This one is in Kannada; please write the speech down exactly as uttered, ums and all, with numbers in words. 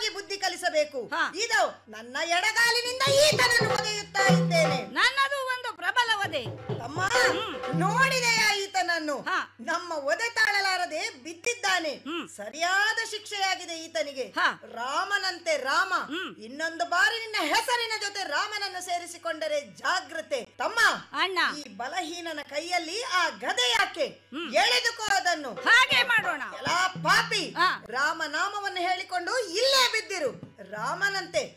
ಸರಿಯಾಗಿ ಬುದ್ಧಿ ಕಲಿಸಬೇಕು. ಇದು ನನ್ನ ಎಡಗಾಲಿನಿಂದ ಈತನನ್ನು ಒದೆಯುತ್ತಾ ಇದ್ದೇನೆ. ನನ್ನದು ಒಂದು ಪ್ರಬಲ ಒದೆ. ಅಮ್ಮ ನೋಡಿದೆಯಾ ಈತನನ್ನು? ನಮ್ಮ ಒದೆ ತಾಳಲಾರದೆ ಬಿದ್ದಿದ್ದಾನೆ. ಸರಿಯಾದ ಶಿಕ್ಷೆಯಾಗಿದೆ ಈತನಿಗೆ. ರಾಮನಂತೆ ರಾಮ. ಇನ್ನೊಂದು ಬಾರಿ ನಿನ್ನ ಹೆಸರಿನ ಜೊತೆ ರಾಮನನ್ನು ಸೇರಿಸಿಕೊಂಡರೆ ಜಾಗ್ರತೆ. ತಮ್ಮ ಅಣ್ಣ, ಈ ಬಲಹೀನನ ಕೈಯಲ್ಲಿ ಆ ಗದೆ ಯಾಕೆ? ಎಳೆದುಕೋ ಅದನ್ನು. ಹಾಗೆ ಮಾಡೋಣ. ಎಲ್ಲಾ ಪಾಪಿ, ರಾಮನಾಮವನ್ನು ಹೇಳಿಕೊಂಡು ಇಲ್ಲೇ ಬಿದ್ದಿರು. ರಾಮನಂತೆ